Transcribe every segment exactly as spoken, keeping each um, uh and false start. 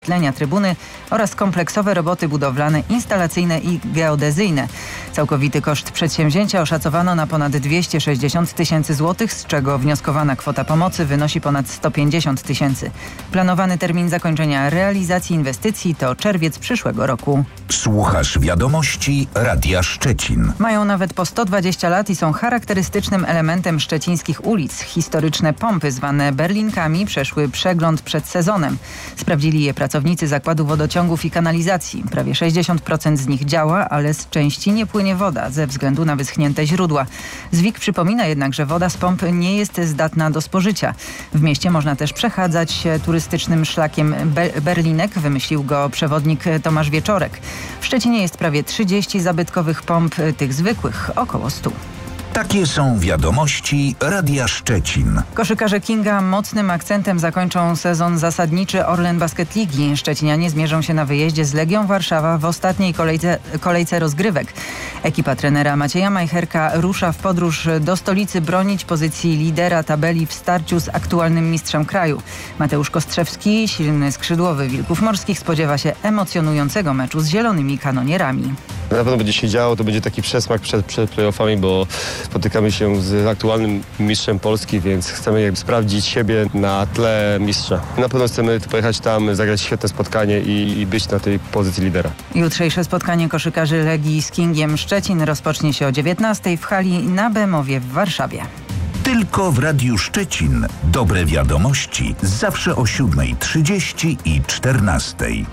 Tlenia trybuny oraz kompleksowe roboty budowlane, instalacyjne i geodezyjne. Całkowity koszt przedsięwzięcia oszacowano na ponad dwieście sześćdziesiąt tysięcy złotych, z czego wnioskowana kwota pomocy wynosi ponad sto pięćdziesiąt tysięcy. Planowany termin zakończenia realizacji inwestycji to czerwiec przyszłego roku. Słuchasz wiadomości Radia Szczecin. Mają nawet po sto dwadzieścia lat i są charakterystycznym elementem szczecińskich ulic. Historyczne pompy zwane berlinkami przeszły przegląd przed sezonem. Sprawdzili je pracownicy Zakładu Wodociągów i Kanalizacji. Prawie sześćdziesiąt procent z nich działa, ale z części nie płynie woda ze względu na wyschnięte źródła. Zwik przypomina jednak, że woda z pomp nie jest zdatna do spożycia. W mieście można też przechadzać się turystycznym szlakiem Be- Berlinek. Wymyślił go przewodnik Tomasz Wieczorek. W Szczecinie jest prawie trzydzieści zabytkowych pomp, tych zwykłych około stu. Takie są wiadomości Radia Szczecin. Koszykarze Kinga mocnym akcentem zakończą sezon zasadniczy Orlen Basket Ligi. Szczecinianie zmierzą się na wyjeździe z Legią Warszawa w ostatniej kolejce, kolejce rozgrywek. Ekipa trenera Macieja Majcherka rusza w podróż do stolicy bronić pozycji lidera tabeli w starciu z aktualnym mistrzem kraju. Mateusz Kostrzewski, silny skrzydłowy Wilków Morskich, spodziewa się emocjonującego meczu z zielonymi kanonierami. Na pewno będzie się działo, to będzie taki przesmak przed, przed playoffami, bo spotykamy się z aktualnym mistrzem Polski, więc chcemy jakby sprawdzić siebie na tle mistrza. Na pewno chcemy pojechać tam, zagrać świetne spotkanie i, i być na tej pozycji lidera. Jutrzejsze spotkanie koszykarzy Legii z Kingiem Szczecin rozpocznie się o dziewiętnastej w hali na Bemowie w Warszawie. Tylko w Radiu Szczecin. Dobre wiadomości zawsze o siódmej trzydzieści i czternastej.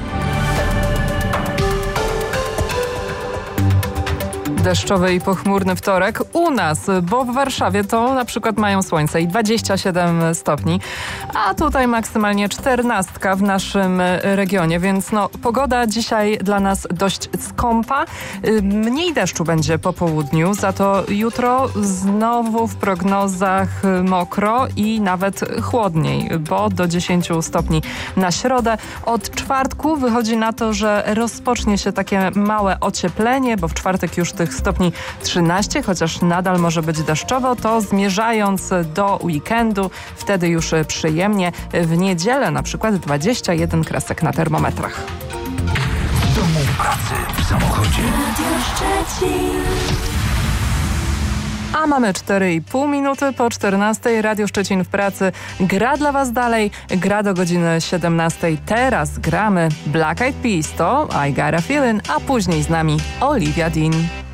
Deszczowy i pochmurny wtorek u nas, bo w Warszawie to na przykład mają słońce i dwadzieścia siedem stopni, a tutaj maksymalnie czternastka w naszym regionie, więc no pogoda dzisiaj dla nas dość skąpa. Mniej deszczu będzie po południu, za to jutro znowu w prognozach mokro i nawet chłodniej, bo do dziesięciu stopni na środę. Od czwartku wychodzi na to, że rozpocznie się takie małe ocieplenie, bo w czwartek już tych stopni trzynaście, chociaż nadal może być deszczowo, to zmierzając do weekendu, wtedy już przyjemnie. W niedzielę na przykład dwadzieścia jeden kresek na termometrach. W domu, pracy, w samochodzie. A mamy cztery i pół minuty po czternastej. Radio Szczecin w pracy gra dla Was dalej. Gra do godziny siedemnastej. Teraz gramy Black Eyed Peas, to I Got a Feeling, a później z nami Olivia Dean.